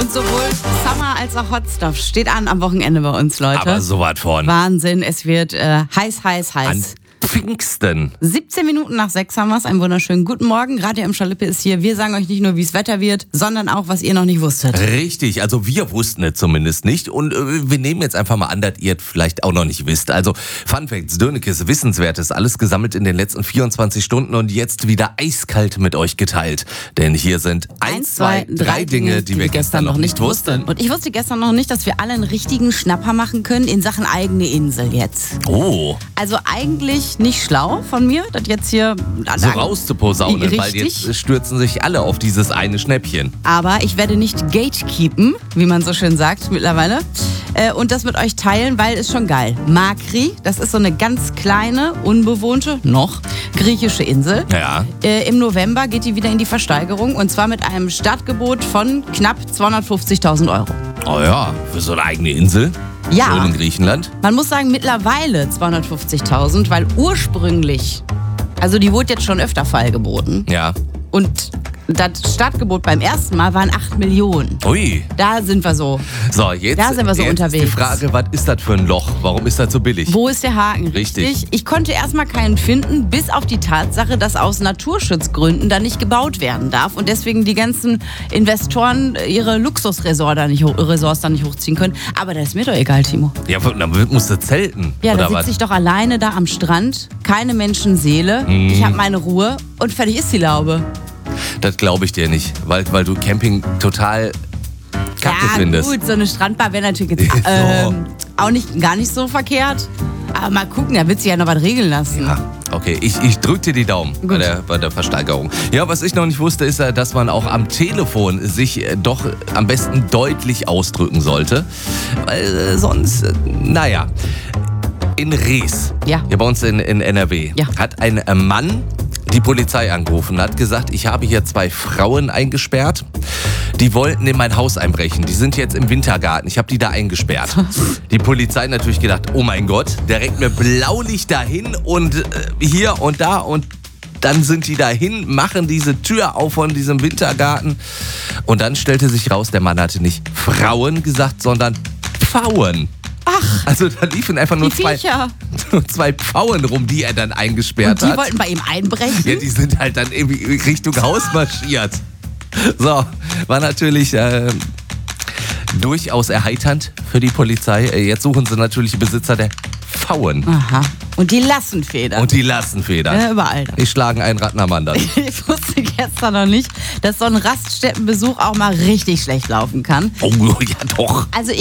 Und sowohl Summer als auch Hot Stuff steht an am Wochenende bei uns, Leute. Aber so was von. Wahnsinn, es wird heiß. An Pfingsten. 17 Minuten nach 6 haben wir es. Einen wunderschönen guten Morgen. Radio M. Schalippe ist hier. Wir sagen euch nicht nur, wie es Wetter wird, sondern auch, was ihr noch nicht wusstet. Richtig, also wir wussten es zumindest nicht. Und wir nehmen jetzt einfach mal an, dass ihr es vielleicht auch noch nicht wisst. Also Fun Facts, Dönekes, Wissenswertes, alles gesammelt in den letzten 24 Stunden und jetzt wieder eiskalt mit euch geteilt. Denn hier sind 1, 2, 3 Dinge, die wir gestern noch nicht wussten. Und ich wusste gestern noch nicht, dass wir alle einen richtigen Schnapper machen können in Sachen eigene Insel jetzt. Oh. Also eigentlich nicht schlau von mir, das jetzt hier so rauszuposaunen, weil richtig. jetzt stürzen sich alle auf dieses eine Schnäppchen. Aber ich werde nicht gatekeepen, wie man so schön sagt mittlerweile, und das mit euch teilen, weil ist schon geil. Makri, das ist so eine ganz kleine, unbewohnte, noch griechische Insel. Ja. Im November geht die wieder in die Versteigerung und zwar mit einem Startgebot von knapp 250.000 Euro. Oh ja, für so eine eigene Insel. Ja. Schön in Griechenland. Man muss sagen, mittlerweile 250.000, weil ursprünglich, also die wurde jetzt schon öfter feilgeboten. Ja. Und das Startgebot beim ersten Mal waren 8 Millionen. Ui. Da sind wir so. So, jetzt, Da sind wir so jetzt unterwegs. ist die Frage, was ist das für ein Loch? Warum ist das so billig? Wo ist der Haken? Richtig. Ich konnte erstmal keinen finden, bis auf die Tatsache, dass aus Naturschutzgründen da nicht gebaut werden darf und deswegen die ganzen Investoren ihre Luxusresorts da nicht hochziehen können. Aber das ist mir doch egal, Timo. Ja, dann musst du zelten. Ja, oder da sitze was? ich doch alleine da am Strand, keine Menschenseele, ich habe meine Ruhe und fertig ist die Laube. Das glaube ich dir nicht, weil du Camping total kacke findest. Ja gut, so eine Strandbar wäre natürlich jetzt auch gar nicht so verkehrt. Aber mal gucken, da wird sich ja noch was regeln lassen. Ja, okay, ich drück dir die Daumen Gut. bei der Versteigerung. Ja, was ich noch nicht wusste, ist, dass man auch am Telefon sich doch am besten deutlich ausdrücken sollte. Weil sonst, naja. In Rees, Ja. hier bei uns in NRW, Ja. hat ein Mann die Polizei angerufen und hat gesagt, ich habe hier 2 Frauen eingesperrt, die wollten in mein Haus einbrechen. Die sind jetzt im Wintergarten, ich habe die da eingesperrt. Die Polizei natürlich gedacht, oh mein Gott, direkt mit Blaulicht dahin und hier und da und dann sind die dahin, machen diese Tür auf von diesem Wintergarten und dann stellte sich raus, der Mann hatte nicht Frauen gesagt, sondern Pfauen. Ach, Also da liefen einfach nur die Viecher. zwei Pfauen rum, die er dann eingesperrt Und die hat. wollten bei ihm einbrechen? Ja, die sind halt dann irgendwie Richtung Haus marschiert. So, war natürlich durchaus erheiternd für die Polizei. Jetzt suchen sie natürlich die Besitzer der Pfauen. Aha. Und die Lassenfeder. Und die Lassenfedern. Ja, überall. Die schlagen einen Ratten am anderen. Ich wusste gestern noch nicht, dass so ein Raststättenbesuch auch mal richtig schlecht laufen kann. Oh, ja doch. Also